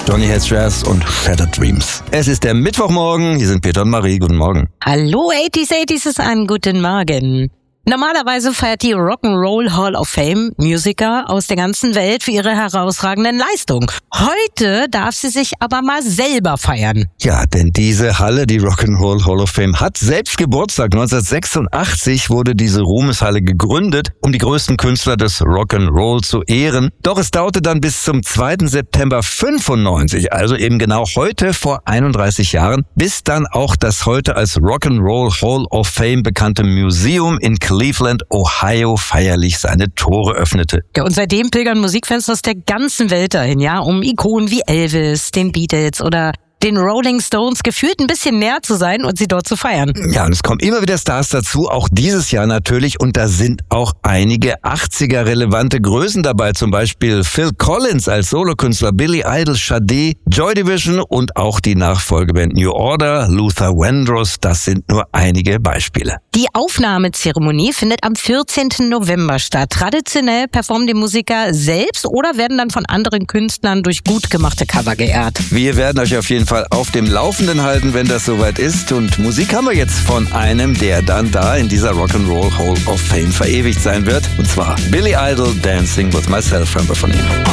Johnny Hates Jazz und Shattered Dreams. Es ist der Mittwochmorgen, hier sind Peter und Marie, guten Morgen. Hallo 80s ist an, guten Morgen. Normalerweise feiert die Rock'n'Roll Hall of Fame Musiker aus der ganzen Welt für ihre herausragenden Leistungen. Heute darf sie sich aber mal selber feiern. Ja, denn diese Halle, die Rock'n'Roll Hall of Fame, hat selbst Geburtstag. 1986 wurde diese Ruhmeshalle gegründet, um die größten Künstler des Rock'n'Roll zu ehren. Doch es dauerte dann bis zum 2. September 95, also eben genau heute vor 31 Jahren, bis dann auch das heute als Rock'n'Roll Hall of Fame bekannte Museum in Cleveland, Ohio, feierlich seine Tore öffnete. Ja, und seitdem pilgern Musikfans aus der ganzen Welt dahin, ja, um Ikonen wie Elvis, den Beatles oder den Rolling Stones gefühlt ein bisschen näher zu sein und sie dort zu feiern. Ja, und es kommen immer wieder Stars dazu, auch dieses Jahr natürlich. Und da sind auch einige 80er relevante Größen dabei, zum Beispiel Phil Collins als Solokünstler, Billy Idol, Sade, Joy Division und auch die Nachfolgeband New Order, Luther Vandross. Das sind nur einige Beispiele. Die Aufnahmezeremonie findet am 14. November statt. Traditionell performen die Musiker selbst oder werden dann von anderen Künstlern durch gut gemachte Cover geehrt. Wir werden euch auf jeden Fall auf dem Laufenden halten, wenn das soweit ist. Und Musik haben wir jetzt von einem, der dann da in dieser Rock'n'Roll Hall of Fame verewigt sein wird. Und zwar Billy Idol, Dancing with Myself, hören wir von ihm.